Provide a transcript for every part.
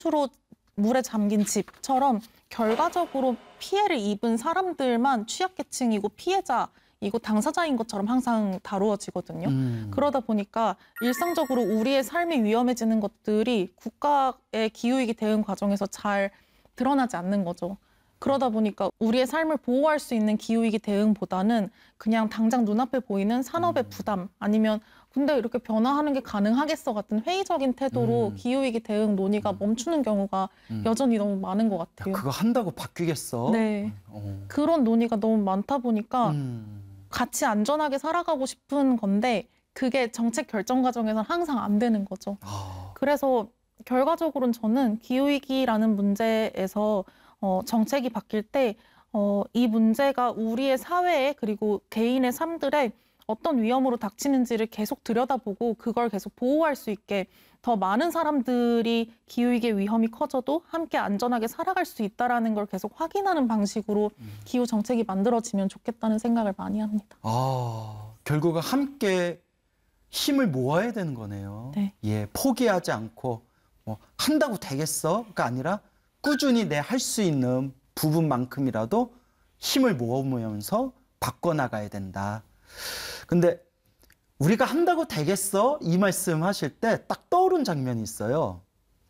수로 물에 잠긴 집처럼 결과적으로 피해를 입은 사람들만 취약계층이고 피해자이고 당사자인 것처럼 항상 다루어지거든요. 그러다 보니까 일상적으로 우리의 삶이 위험해지는 것들이 국가의 기후위기 대응 과정에서 잘 드러나지 않는 거죠. 그러다 보니까 우리의 삶을 보호할 수 있는 기후위기 대응보다는 그냥 당장 눈앞에 보이는 산업의 부담 아니면 근데 이렇게 변화하는 게 가능하겠어 같은 회의적인 태도로 기후위기 대응 논의가 멈추는 경우가 여전히 너무 많은 것 같아요. 야, 그거 한다고 바뀌겠어? 네. 그런 논의가 너무 많다 보니까 같이 안전하게 살아가고 싶은 건데 그게 정책 결정 과정에서는 항상 안 되는 거죠. 그래서 결과적으로는 저는 기후위기라는 문제에서 정책이 바뀔 때 이 문제가 우리의 사회에 그리고 개인의 삶들에 어떤 위험으로 닥치는지를 계속 들여다보고 그걸 계속 보호할 수 있게 더 많은 사람들이 기후위기의 위험이 커져도 함께 안전하게 살아갈 수 있다는 걸 계속 확인하는 방식으로 기후 정책이 만들어지면 좋겠다는 생각을 많이 합니다. 결국은 함께 힘을 모아야 되는 거네요. 네. 예, 포기하지 않고 뭐 한다고 되겠어가 아니라 꾸준히 내 할 수 있는 부분만큼이라도 힘을 모으면서 바꿔나가야 된다. 근데 우리가 한다고 되겠어? 이 말씀 하실 때 딱 떠오른 장면이 있어요.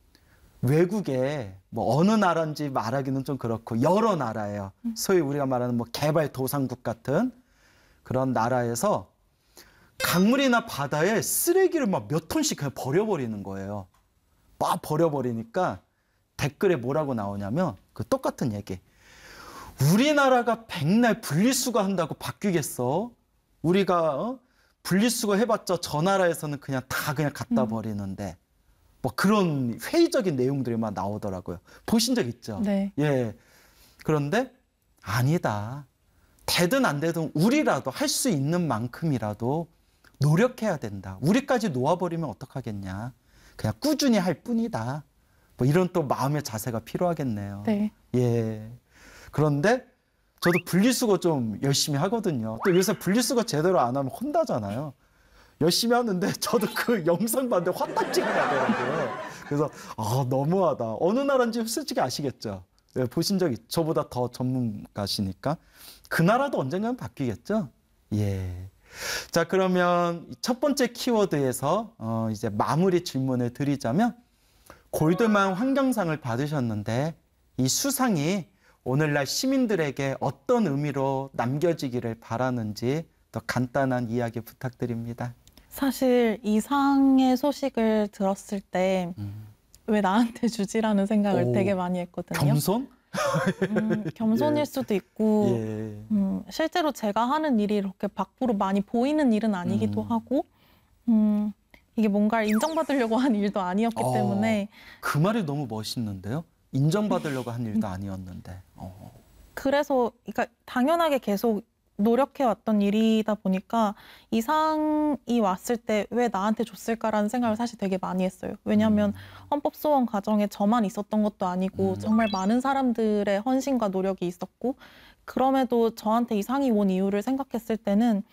외국에 뭐 어느 나라인지 말하기는 좀 그렇고 여러 나라예요. 소위 우리가 말하는 뭐 개발도상국 같은 그런 나라에서 강물이나 바다에 쓰레기를 막 몇 톤씩 그냥 버려버리는 거예요. 막 버려버리니까 댓글에 뭐라고 나오냐면 그 똑같은 얘기. 우리나라가 백날 분리수거 한다고 바뀌겠어? 우리가 분리수거 해봤자 저 나라에서는 그냥 다 그냥 갖다 버리는데 뭐 그런 회의적인 내용들이 막 나오더라고요. 보신 적 있죠? 네. 예. 그런데 아니다. 되든 안 되든 우리라도 할 수 있는 만큼이라도 노력해야 된다. 우리까지 놓아버리면 어떡하겠냐. 그냥 꾸준히 할 뿐이다. 뭐 이런 또 마음의 자세가 필요하겠네요. 네. 예. 그런데 저도 분리수거 좀 열심히 하거든요. 또 요새 분리수거 제대로 안 하면 혼나잖아요. 열심히 하는데 저도 그 영상 봤는데 화딱지가 나더라고요. 그래서 너무하다. 어느 나라인지 솔직히 아시겠죠? 예, 보신 적 있죠? 저보다 더 전문가시니까. 그 나라도 언젠가는 바뀌겠죠? 예. 자, 그러면 첫 번째 키워드에서 이제 마무리 질문을 드리자면 골드만 환경상을 받으셨는데 이 수상이 오늘날 시민들에게 어떤 의미로 남겨지기를 바라는지 더 간단한 이야기 부탁드립니다. 사실 이 상의 소식을 들었을 때 왜 나한테 주지라는 생각을 되게 많이 했거든요. 겸손? 겸손일 예. 수도 있고 예. 실제로 제가 하는 일이 이렇게 밖으로 많이 보이는 일은 아니기도 하고 이게 뭔가를 인정받으려고 한 일도 아니었기 때문에 그 말이 너무 멋있는데요. 인정받으려고 한 일도 아니었는데. 그래서 그러니까 당연하게 계속 노력해왔던 일이다 보니까 이 상이 왔을 때 왜 나한테 줬을까라는 생각을 사실 되게 많이 했어요. 왜냐하면 헌법소원 과정에 저만 있었던 것도 아니고 정말 많은 사람들의 헌신과 노력이 있었고 그럼에도 저한테 이 상이 온 이유를 생각했을 때는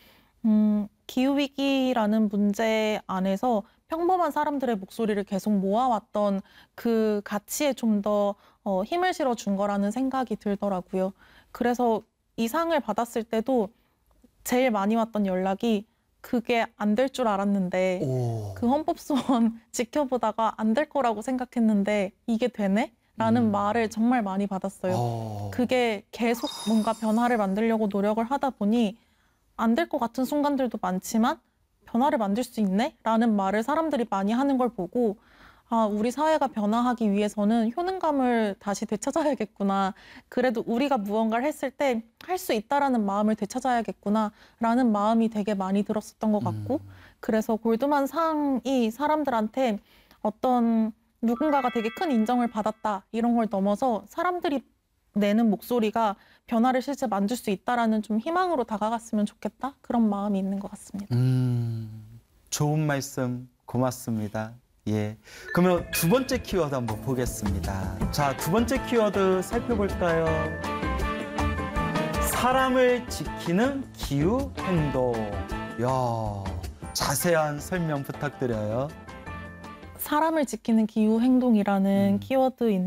기후위기라는 문제 안에서 평범한 사람들의 목소리를 계속 모아왔던 그 가치에 좀 더 힘을 실어준 거라는 생각이 들더라고요. 그래서 이 상을 받았을 때도 제일 많이 왔던 연락이 그게 안 될 줄 알았는데 그 헌법소원 지켜보다가 안 될 거라고 생각했는데 이게 되네? 라는 말을 정말 많이 받았어요. 그게 계속 뭔가 변화를 만들려고 노력을 하다 보니 안 될 것 같은 순간들도 많지만 변화를 만들 수 있네? 라는 말을 사람들이 많이 하는 걸 보고 우리 사회가 변화하기 위해서는 효능감을 다시 되찾아야겠구나. 그래도 우리가 무언가를 했을 때 할 수 있다라는 마음을 되찾아야겠구나 라는 마음이 되게 많이 들었었던 것 같고 그래서 골드만 상이 사람들한테 어떤 누군가가 되게 큰 인정을 받았다 이런 걸 넘어서 사람들이 내는 목소리가 변화를 실제 만들 수 있다라는 좀 희망으로 다가갔으면 좋겠다 그런 마음이 있는 것 같습니다. 좋은 말씀 고맙습니다. 예, 그러면 두 번째 키워드 한번 보겠습니다. 자, 두 번째 키워드 살펴볼까요? 사람을 지키는 기후 행동. 야, 자세한 설명 부탁드려요. 사람을 지키는 기후 행동이라는 키워드인